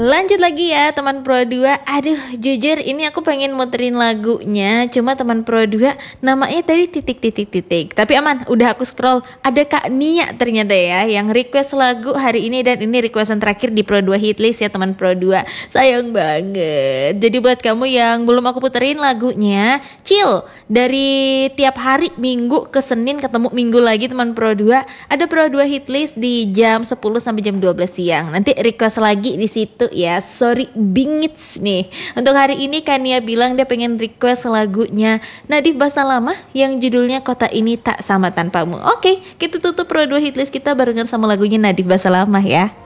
Lanjut lagi ya teman Pro 2. Aduh, jujur ini aku pengen muterin lagunya, cuma teman Pro 2 namanya tadi titik. Tapi aman, udah aku scroll. Ada Kak Nia ternyata ya yang request lagu hari ini, dan ini requestan terakhir di Pro 2 Hitlist ya teman Pro 2. Sayang banget. Jadi buat kamu yang belum aku puterin lagunya, chill. Dari tiap hari Minggu ke Senin ketemu Minggu lagi teman Pro 2. Ada Pro 2 Hitlist di jam 10 sampai jam 12 siang. Nanti request lagi di situ ya. Sorry bingits nih. Untuk hari ini Kania bilang dia pengen request lagunya Nadif Basalamah yang judulnya Kota Ini Tak Sama Tanpamu. Oke, kita tutup Pro 2 Hitlist kita barengan sama lagunya Nadif Basalamah ya.